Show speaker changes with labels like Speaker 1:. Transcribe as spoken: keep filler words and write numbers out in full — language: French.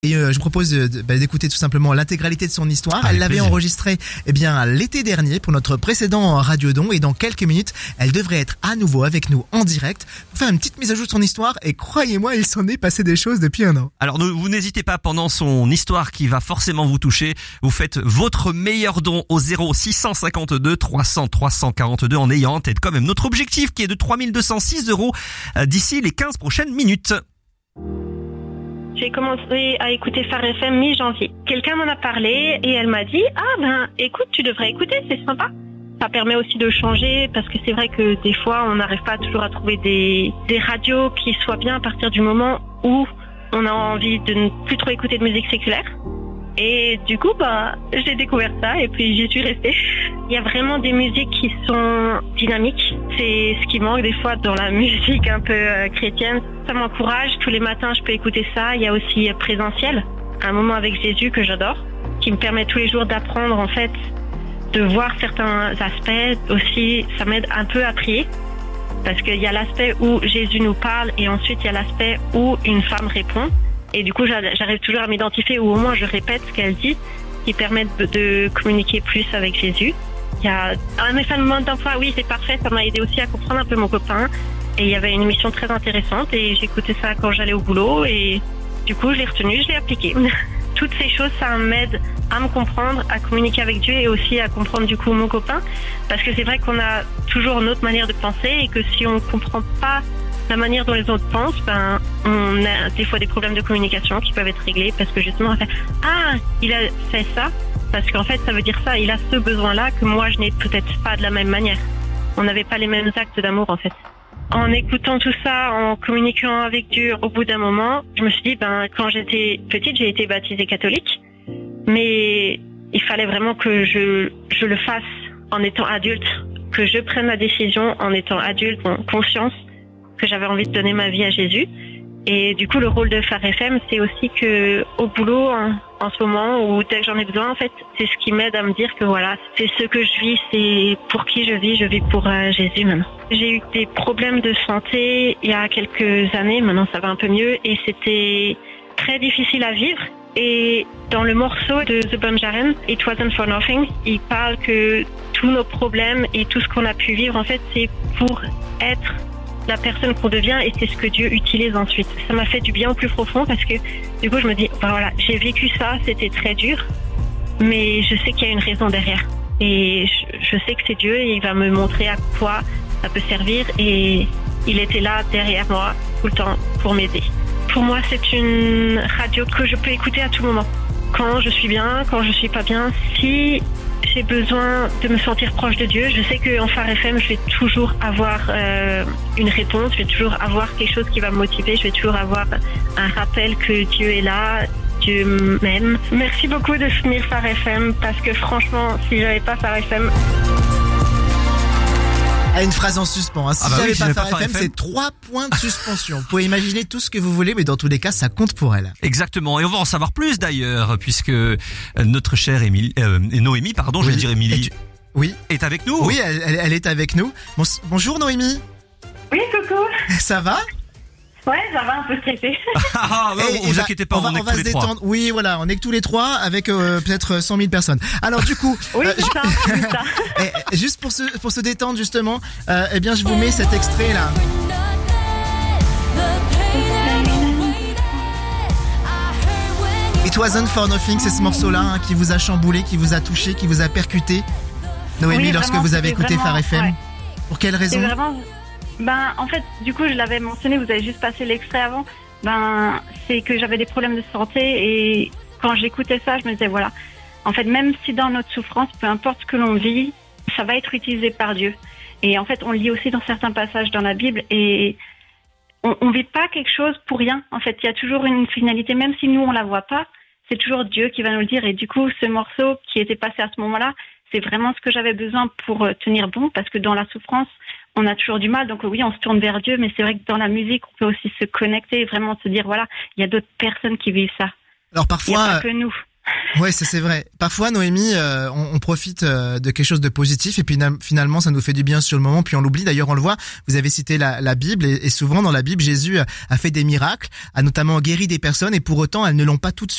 Speaker 1: Et euh, je vous propose de, bah, d'écouter tout simplement l'intégralité de son histoire.
Speaker 2: Avec
Speaker 1: elle l'avait
Speaker 2: plaisir.
Speaker 1: enregistrée eh bien l'été dernier pour notre précédent Radiodon, et dans quelques minutes, elle devrait être à nouveau avec nous en direct pour faire une petite mise à jour de son histoire. Et croyez-moi, il s'en est passé des choses depuis un an.
Speaker 2: Alors ne- vous n'hésitez pas, pendant son histoire qui va forcément vous toucher, vous faites votre meilleur don au zéro six cent cinquante-deux trois cents trois cent quarante-deux en ayant en tête quand même notre objectif qui est de trois mille deux cent six euros euh, d'ici les quinze prochaines minutes.
Speaker 3: J'ai commencé à écouter Phare F M mi-janvier. Quelqu'un m'en a parlé et elle m'a dit « Ah ben écoute, tu devrais écouter, c'est sympa ». Ça permet aussi de changer parce que c'est vrai que des fois on n'arrive pas toujours à trouver des, des radios qui soient bien à partir du moment où on a envie de ne plus trop écouter de musique séculaire. Et du coup, bah, j'ai découvert ça et puis j'y suis restée. Il y a vraiment des musiques qui sont dynamiques. C'est ce qui manque des fois dans la musique un peu euh, chrétienne. Ça m'encourage. Tous les matins, je peux écouter ça. Il y a aussi euh, Présentiel, un moment avec Jésus que j'adore, qui me permet tous les jours d'apprendre, en fait, de voir certains aspects. Aussi, ça m'aide un peu à prier. Parce qu'il y a l'aspect où Jésus nous parle et ensuite il y a l'aspect où une femme répond. Et du coup, j'arrive toujours à m'identifier, ou au moins je répète ce qu'elle dit, qui permet de, de communiquer plus avec Jésus. Il y a un enseignement d'emploi, oui, c'est parfait, ça m'a aidé aussi à comprendre un peu mon copain. Et il y avait une émission très intéressante et j'écoutais ça quand j'allais au boulot et du coup, je l'ai retenu, je l'ai appliqué. Toutes ces choses, ça m'aide à me comprendre, à communiquer avec Dieu et aussi à comprendre du coup mon copain. Parce que c'est vrai qu'on a toujours notre manière de penser et que si on comprend pas la manière dont les autres pensent, ben, on a des fois des problèmes de communication qui peuvent être réglés parce que justement on fait « Ah, il a fait ça », parce qu'en fait ça veut dire ça, il a ce besoin-là que moi je n'ai peut-être pas de la même manière. On n'avait pas les mêmes actes d'amour en fait. En écoutant tout ça, en communiquant avec Dieu, au bout d'un moment, je me suis dit, ben, quand j'étais petite, j'ai été baptisée catholique, mais il fallait vraiment que je, je le fasse en étant adulte, que je prenne la décision en étant adulte, en conscience, que j'avais envie de donner ma vie à Jésus. Et du coup, le rôle de Phare F M, c'est aussi que au boulot, en, en ce moment, ou dès que j'en ai besoin, en fait, c'est ce qui m'aide à me dire que voilà, c'est ce que je vis, c'est pour qui je vis, je vis pour euh, Jésus maintenant. J'ai eu des problèmes de santé il y a quelques années, maintenant ça va un peu mieux, et c'était très difficile à vivre. Et dans le morceau de The Bunjaren, It Wasn't For Nothing, il parle que tous nos problèmes et tout ce qu'on a pu vivre, en fait, c'est pour être la personne qu'on devient et c'est ce que Dieu utilise ensuite. Ça m'a fait du bien au plus profond parce que du coup je me dis, ben voilà, j'ai vécu ça, c'était très dur, mais je sais qu'il y a une raison derrière. Et je, je sais que c'est Dieu et il va me montrer à quoi ça peut servir et il était là derrière moi tout le temps pour m'aider. Pour moi, c'est une radio que je peux écouter à tout moment. Quand je suis bien, quand je suis pas bien, si j'ai besoin de me sentir proche de Dieu, je sais qu'en Phare F M, je vais toujours avoir euh, une réponse, je vais toujours avoir quelque chose qui va me motiver, je vais toujours avoir un rappel que Dieu est là, Dieu m'aime. Merci beaucoup de soutenir Phare F M parce que franchement, si j'avais pas Phare F M...
Speaker 1: Ah, une phrase en suspens. Hein. Si
Speaker 2: Ah bah
Speaker 1: j'avais
Speaker 2: oui, si
Speaker 1: pas
Speaker 2: j'avais
Speaker 1: Phare
Speaker 2: pas
Speaker 1: F M,
Speaker 2: Phare F M,
Speaker 1: c'est trois points de suspension. Vous pouvez imaginer tout ce que vous voulez, mais dans tous les cas, ça compte pour elle.
Speaker 2: Exactement, et on va en savoir plus d'ailleurs, puisque euh, notre chère Émilie, euh, Noémie, pardon, je
Speaker 1: Oui.
Speaker 2: vais dire Émilie,
Speaker 1: Et tu- Oui,
Speaker 2: est avec nous.
Speaker 1: oui, elle, elle- elle est avec nous. Bon, bonjour Noémie,
Speaker 3: Oui, coucou.
Speaker 1: ça va?
Speaker 3: Ouais, ça va, un peu stressé.
Speaker 2: Ah, ouais,
Speaker 1: Eh,
Speaker 2: vous
Speaker 1: eh
Speaker 2: vous
Speaker 1: ben,
Speaker 2: inquiétez pas,
Speaker 1: on
Speaker 2: on,
Speaker 1: va,
Speaker 2: est
Speaker 1: on
Speaker 2: que
Speaker 1: va
Speaker 2: tous
Speaker 1: se
Speaker 2: les trois.
Speaker 1: détendre. Oui, voilà, on est que tous les trois avec euh, peut-être cent mille personnes. Alors du coup,
Speaker 3: Oui,
Speaker 1: euh,
Speaker 3: c'est ça, c'est ça.
Speaker 1: eh, eh, juste pour se pour se détendre justement, euh, eh bien je vous mets cet extrait là. It Wasn't For Nothing, c'est ce morceau-là hein, qui vous a chamboulé, qui vous a touché, qui vous a percuté. Noémie,
Speaker 3: Oui,
Speaker 1: lorsque
Speaker 3: vraiment,
Speaker 1: vous avez
Speaker 3: c'était
Speaker 1: écouté
Speaker 3: vraiment,
Speaker 1: Phare F M,
Speaker 3: ouais.
Speaker 1: pour quelle
Speaker 3: C'est
Speaker 1: raison?
Speaker 3: vraiment... Ben, en fait, du coup, je l'avais mentionné, vous avez juste passé l'extrait avant. Ben, c'est que j'avais des problèmes de santé et quand j'écoutais ça, je me disais, voilà. En fait, même si dans notre souffrance, peu importe ce que l'on vit, ça va être utilisé par Dieu. Et en fait, on lit aussi dans certains passages dans la Bible et on, on vit pas quelque chose pour rien. En fait, il y a toujours une finalité, même si nous, on la voit pas, c'est toujours Dieu qui va nous le dire. Et du coup, ce morceau qui était passé à ce moment-là, c'est vraiment ce que j'avais besoin pour tenir bon, parce que dans la souffrance, on a toujours du mal. Donc oui, on se tourne vers Dieu, mais c'est vrai que dans la musique, on peut aussi se connecter et vraiment se dire, voilà, il y a d'autres personnes qui vivent ça.
Speaker 1: Alors
Speaker 3: Il n'y a
Speaker 1: parfois,
Speaker 3: pas que nous.
Speaker 1: ouais, ça c'est vrai. Parfois, Noémie, euh, on, on profite euh, de quelque chose de positif et puis na- finalement, ça nous fait du bien sur le moment, puis on l'oublie. D'ailleurs, on le voit. Vous avez cité la, la Bible et, et souvent dans la Bible, Jésus a, a fait des miracles, a notamment guéri des personnes et pour autant, elles ne l'ont pas toutes